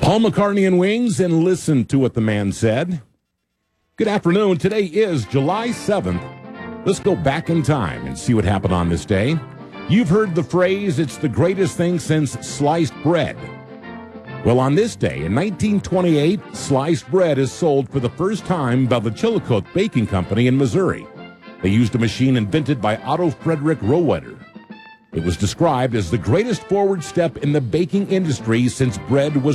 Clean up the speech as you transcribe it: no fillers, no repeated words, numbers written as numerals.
Paul McCartney and Wings, and listen to what the man said. Good afternoon. Today is July 7th. Let's go back in time and see what happened on this day. You've heard the phrase, it's the greatest thing since sliced bread. Well, on this day, in 1928, sliced bread is sold for the first time by the Chillicothe Baking Company in Missouri. They used a machine invented by Otto Frederick Rohwedder. It was described as the greatest forward step in the baking industry since bread was